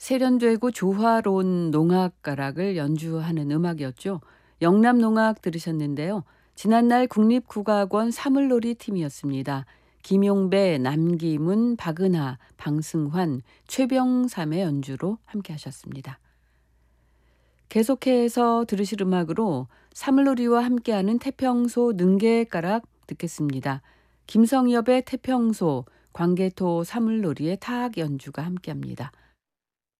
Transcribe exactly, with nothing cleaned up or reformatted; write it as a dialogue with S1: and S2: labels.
S1: 세련되고 조화로운 농악가락을 연주하는 음악이었죠. 영남농악 들으셨는데요. 지난날 국립국악원 사물놀이 팀이었습니다. 김용배, 남기문, 박은하, 방승환, 최병삼의 연주로 함께 하셨습니다. 계속해서 들으실 음악으로 사물놀이와 함께하는 태평소 능계가락 듣겠습니다. 김성엽의 태평소, 광개토 사물놀이의 타악 연주가 함께합니다.